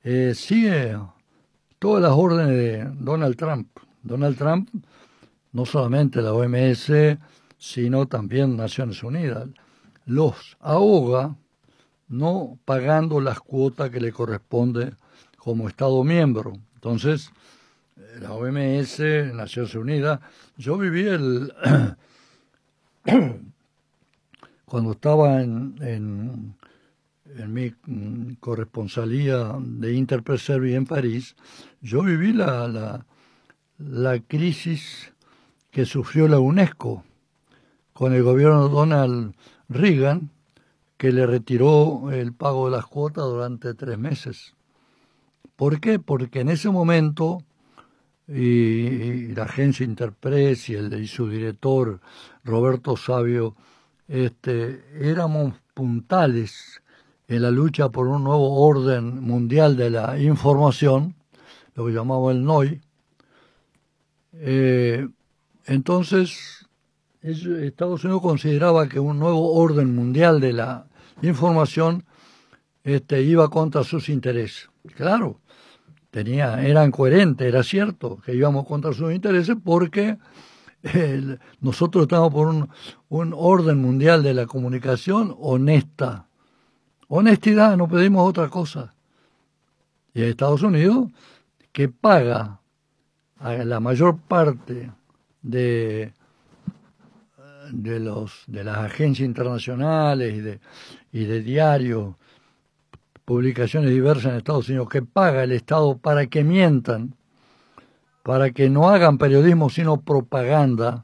sigue todas las órdenes de Donald Trump. Donald Trump, no solamente la OMS, sino también Naciones Unidas, los ahoga no pagando las cuotas que le corresponde como Estado miembro. Entonces, la OMS, Naciones Unidas, yo viví cuando estaba en mi corresponsalía de Interpress Service en París, yo viví la crisis que sufrió la UNESCO con el gobierno de Donald Reagan, que le retiró el pago de las cuotas durante 3 meses. ¿Por qué? Porque en ese momento, y la agencia Interpress y su director Roberto Savio, éramos puntales en la lucha por un nuevo orden mundial de la información, lo que llamamos el NOI. Entonces, Estados Unidos consideraba que un nuevo orden mundial de la información iba contra sus intereses. Claro, eran coherentes, era cierto que íbamos contra sus intereses porque nosotros estamos por un orden mundial de la comunicación honesta. Honestidad, no pedimos otra cosa. Y Estados Unidos, que paga a la mayor parte de las agencias internacionales y de diarios, publicaciones diversas en Estados Unidos, que paga el Estado para que mientan, para que no hagan periodismo sino propaganda.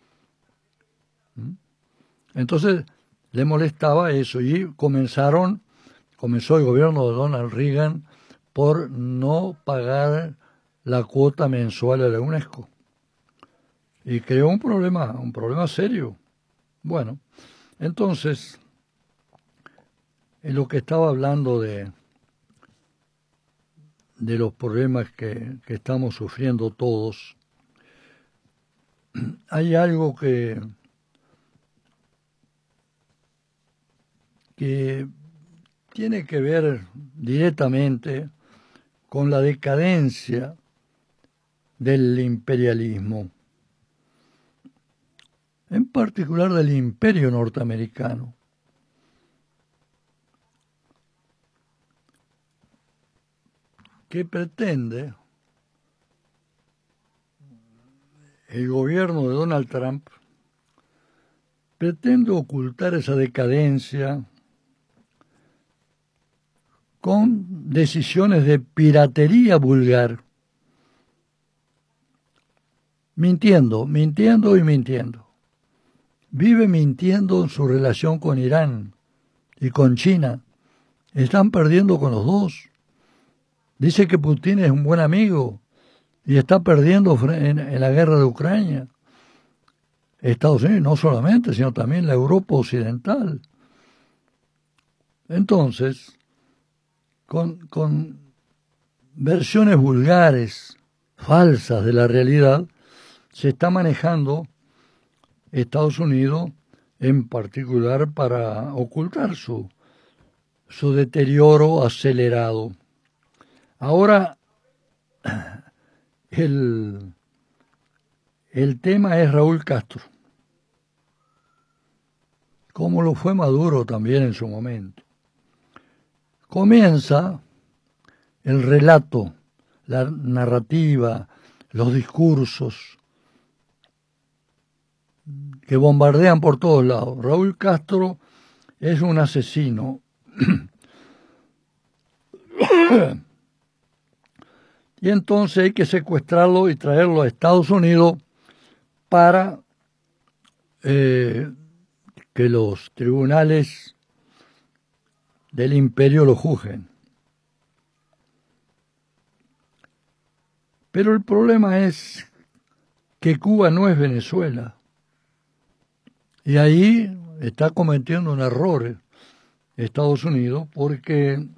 Entonces le molestaba eso y comenzó el gobierno de Donald Reagan por no pagar la cuota mensual de la UNESCO. Y creó un problema serio. Bueno, entonces, en lo que estaba hablando de los problemas que estamos sufriendo todos, hay algo que tiene que ver directamente con la decadencia del imperialismo, en particular del imperio norteamericano. Que pretende el gobierno de Donald Trump, pretende ocultar esa decadencia con decisiones de piratería vulgar, mintiendo y mintiendo. Vive mintiendo en su relación con Irán y con China. Están perdiendo con los dos. Dice que Putin es un buen amigo y está perdiendo en la guerra de Ucrania. Estados Unidos no solamente, sino también la Europa occidental. Entonces, con versiones vulgares, falsas de la realidad, se está manejando Estados Unidos en particular para ocultar su deterioro acelerado. Ahora, el tema es Raúl Castro, como lo fue Maduro también en su momento. Comienza el relato, la narrativa, los discursos que bombardean por todos lados. Raúl Castro es un asesino. Y entonces hay que secuestrarlo y traerlo a Estados Unidos para que los tribunales del imperio lo juzguen. Pero el problema es que Cuba no es Venezuela. Y ahí está cometiendo un error Estados Unidos porque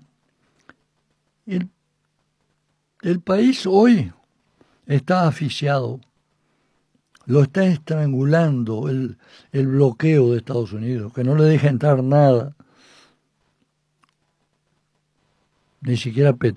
el país hoy está asfixiado, lo está estrangulando el bloqueo de Estados Unidos, que no le deja entrar nada, ni siquiera petróleo.